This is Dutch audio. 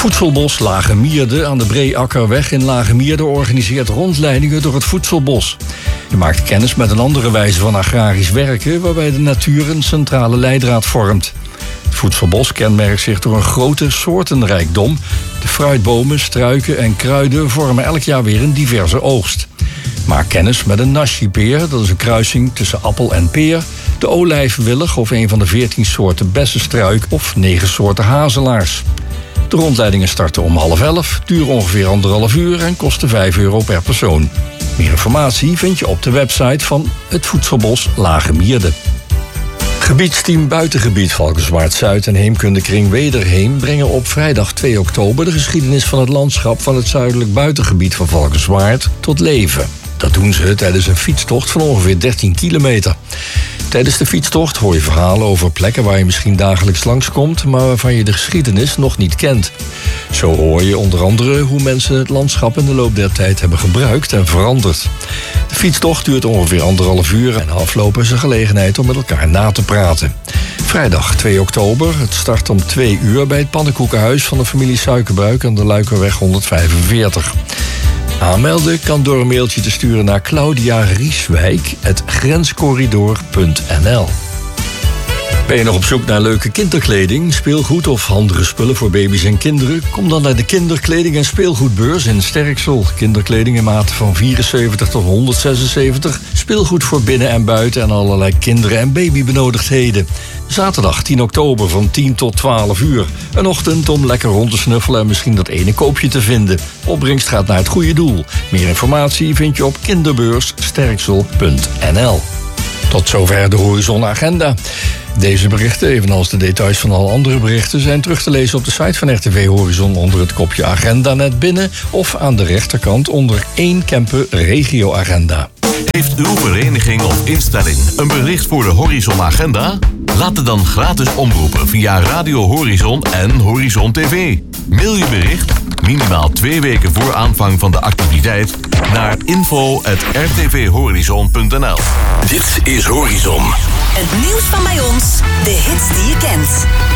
Voedselbos Lage Mierde aan de Breakkerweg in Lage Mierde organiseert rondleidingen door het voedselbos. Je maakt kennis met een andere wijze van agrarisch werken waarbij de natuur een centrale leidraad vormt. Het voedselbos kenmerkt zich door een grote soortenrijkdom. De fruitbomen, struiken en kruiden vormen elk jaar weer een diverse oogst. Maak kennis met een nashipeer, dat is een kruising tussen appel en peer, de olijfwillig of een van de 14 soorten bessenstruik of 9 soorten hazelaars. De rondleidingen starten om 10:30, duren ongeveer 1,5 uur en kosten €5 per persoon. Meer informatie vind je op de website van het Voedselbos Lage Mierde. Gebiedsteam Buitengebied Valkenswaard-Zuid en Heemkundekring Wederheem brengen op vrijdag 2 oktober de geschiedenis van het landschap van het zuidelijk buitengebied van Valkenswaard tot leven. Dat doen ze tijdens een fietstocht van ongeveer 13 kilometer. Tijdens de fietstocht hoor je verhalen over plekken waar je misschien dagelijks langskomt, maar waarvan je de geschiedenis nog niet kent. Zo hoor je onder andere hoe mensen het landschap in de loop der tijd hebben gebruikt en veranderd. De fietstocht duurt ongeveer 1,5 uur en afloop is een gelegenheid om met elkaar na te praten. Vrijdag 2 oktober, het start om 2 uur bij het pannenkoekenhuis van de familie Suikerbuik aan de Luikerweg 145. Aanmelden kan door een mailtje te sturen naar claudiarieswijk@grenscorridor.nl. Ben je nog op zoek naar leuke kinderkleding, speelgoed of handige spullen voor baby's en kinderen? Kom dan naar de kinderkleding- en speelgoedbeurs in Sterksel. Kinderkleding in maten van 74 tot 176. Speelgoed voor binnen en buiten en allerlei kinderen- en babybenodigdheden. Zaterdag 10 oktober van 10 tot 12 uur. Een ochtend om lekker rond te snuffelen en misschien dat ene koopje te vinden. Opbrengst gaat naar het goede doel. Meer informatie vind je op kinderbeurssterksel.nl. Tot zover de Horizon Agenda. Deze berichten, evenals de details van al andere berichten, zijn terug te lezen op de site van RTV Horizon onder het kopje Agenda net binnen of aan de rechterkant onder 1 Kempen Regio Agenda. Heeft uw vereniging of instelling een bericht voor de Horizon Agenda? Laat het dan gratis omroepen via Radio Horizon en Horizon TV. Mail je bericht, minimaal 2 weken voor aanvang van de activiteit, naar info@rtvhorizon.nl. Dit is Horizon. Het nieuws van bij ons, de hits die je kent.